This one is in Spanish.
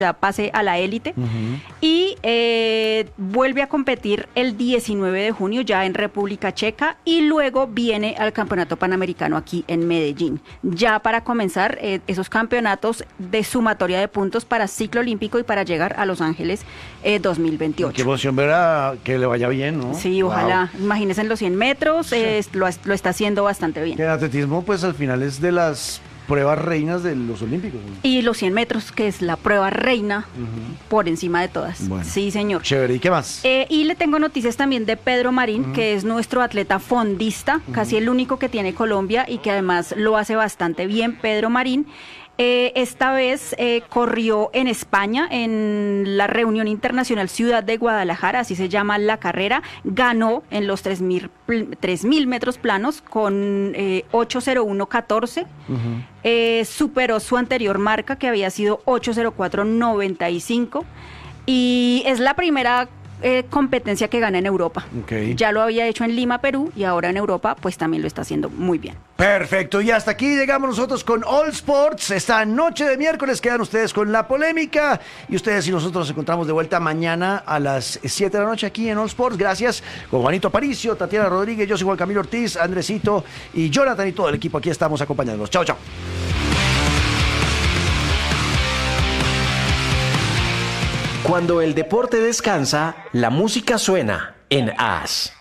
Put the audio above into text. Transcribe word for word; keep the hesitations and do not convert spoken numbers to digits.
ya pase a la élite, uh-huh. y eh, vuelve a competir el diecinueve de junio ya en República Checa y luego viene al Campeonato Panamericano aquí en Medellín, ya para comenzar eh, esos campeonatos de sumatoria de puntos para ciclo olímpico y para llegar a Los Ángeles eh, dos mil veintiocho. Qué emoción ver a que le vaya bien, ¿no? Sí, ojalá. Wow. Imagínense en los cien metros, sí. eh, lo, lo está haciendo bastante bien. Que el atletismo pues al final es de las pruebas reinas de los olímpicos, ¿no? Y los cien metros, que es la prueba reina, uh-huh. por encima de todas. Bueno, sí, señor. Chévere, ¿y qué más? Eh, y le tengo noticias también de Pedro Marín, uh-huh. que es nuestro atleta fondista, uh-huh. casi el único que tiene Colombia y que además lo hace bastante bien, Pedro Marín. Eh, esta vez eh, corrió en España, en la Reunión Internacional Ciudad de Guadalajara, así se llama la carrera, ganó en los tres mil metros planos con eh, ocho cero uno catorce, uh-huh. eh, superó su anterior marca que había sido ocho cero cuatro noventa y cinco y es la primera Eh, competencia que gana en Europa. Okay. Ya lo había hecho en Lima, Perú, y ahora en Europa pues también lo está haciendo muy bien. Perfecto, y hasta aquí llegamos nosotros con All Sports. Esta noche de miércoles quedan ustedes con la polémica y ustedes y nosotros nos encontramos de vuelta mañana a las siete de la noche aquí en All Sports. Gracias con Juanito Aparicio, Tatiana Rodríguez, yo soy Juan Camilo Ortiz, Andresito y Jonathan y todo el equipo aquí estamos acompañándonos. Chao, chao. Cuando el deporte descansa, la música suena en A S.